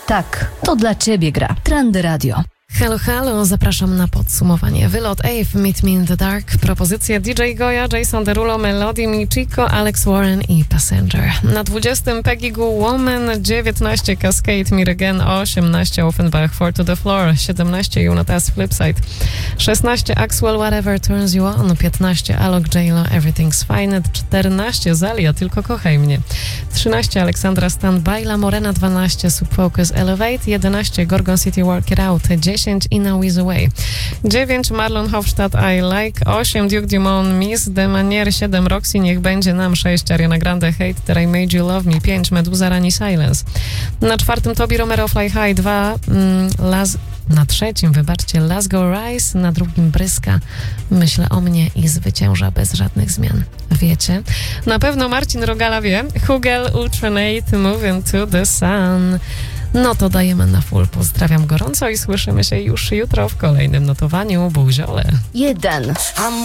Tak, to dla ciebie gra. Trendy Radio. Halo, halo, zapraszam na podsumowanie. Wylot Ave, Meet Me in the Dark, propozycje DJ Goya, Jason Derulo, Melody, Michiko, Alex Warren i Passenger. Na 20 Peggy Goo Woman, 19 Cascade, Mir Again, 18 Offenbach, Four to the Floor, 17 Jonatas Flipside, 16 Axwell, Whatever Turns You On, 15 Alok J-Lo, Everything's Fine, 14 Zalia, Tylko kochaj mnie, 13 Aleksandra Stan, Baila Morena, 12 Subfocus Elevate, 11 Gorgon City Work It Out, 10 Ina With Away, 9 Marlon Hofstadt I Like, 8 Duke Dumont Miss de Manier, 7 Roxy Niech będzie nam, 6 Ariana Grande Hate That I Made You Love Me, 5 Meduza Rani Silence, na 4 Tobi Romero Fly High, 2 na 3 Las Go Rise, na 2 Bryska Myślę o mnie i zwycięża bez żadnych zmian. Wiecie? Na pewno Marcin Rogala wie. Hugel Ultranate Moving to the Sun. No to dajemy na full. Pozdrawiam gorąco i słyszymy się już jutro w kolejnym notowaniu. Buziole. 1.